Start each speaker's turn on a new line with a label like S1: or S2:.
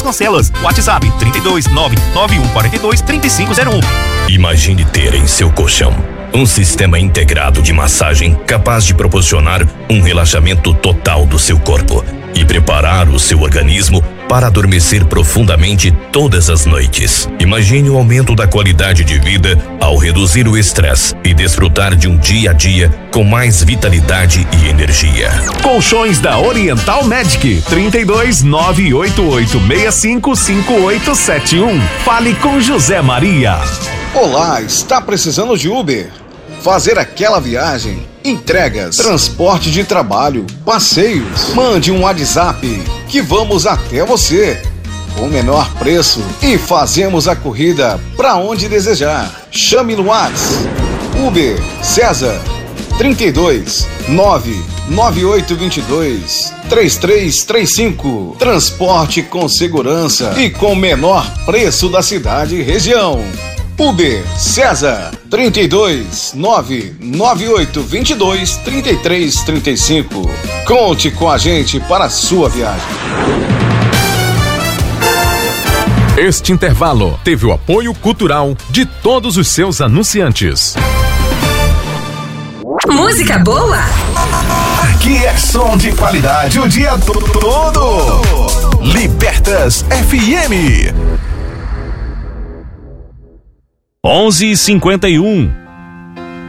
S1: Cancelas. WhatsApp 32991423501.
S2: Imagine ter em seu colchão um sistema integrado de massagem capaz de proporcionar um relaxamento total do seu corpo e preparar o seu organismo para adormecer profundamente todas as noites. Imagine o aumento da qualidade de vida ao reduzir o estresse e desfrutar de um dia a dia com mais vitalidade e energia.
S3: Colchões da Oriental Medic, 32.988655871. Fale com José Maria.
S4: Olá, está precisando de Uber? Fazer aquela viagem, entregas, transporte de trabalho, passeios. Mande um WhatsApp que vamos até você com o menor preço e fazemos a corrida para onde desejar. Chame no WhatsApp Uber César 32998223335. Transporte com segurança e com menor preço da cidade e região. Uber César 32998223335. Conte com a gente para a sua viagem.
S3: Este intervalo teve o apoio cultural de todos os seus anunciantes.
S5: Música boa?
S6: Aqui é som de qualidade o dia todo. Libertas FM.
S1: 11h51.